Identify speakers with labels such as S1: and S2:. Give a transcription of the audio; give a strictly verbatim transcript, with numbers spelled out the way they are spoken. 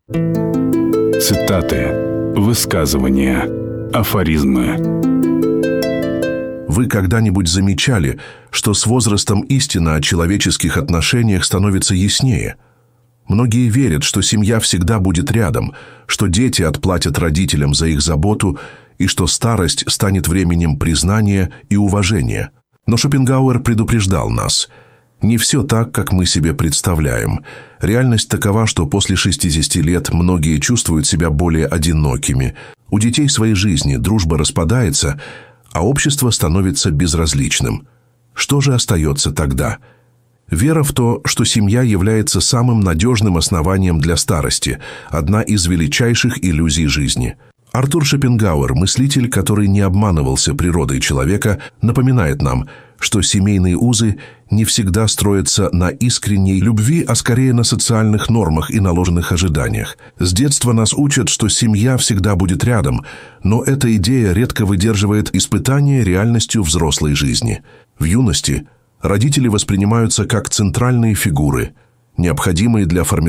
S1: Цитаты, высказывания, афоризмы.
S2: Вы когда-нибудь замечали, что с возрастом истина о человеческих отношениях становится яснее? Многие верят, что семья всегда будет рядом, что дети отплатят родителям за их заботу и что старость станет временем признания и уважения. Но Шопенгауэр предупреждал нас: не все так, как мы себе представляем. Реальность такова, что после шестидесяти лет многие чувствуют себя более одинокими. У детей своей жизни, дружба распадается, а общество становится безразличным. Что же остается тогда? Вера в то, что семья является самым надежным основанием для старости, одна из величайших иллюзий жизни. Артур Шопенгауэр, мыслитель, который не обманывался природой человека, напоминает нам, что семейные узы не всегда строятся на искренней любви, а скорее на социальных нормах и наложенных ожиданиях. С детства нас учат, что семья всегда будет рядом, но эта идея редко выдерживает испытание реальностью взрослой жизни. В юности родители воспринимаются как центральные фигуры, необходимые для формирования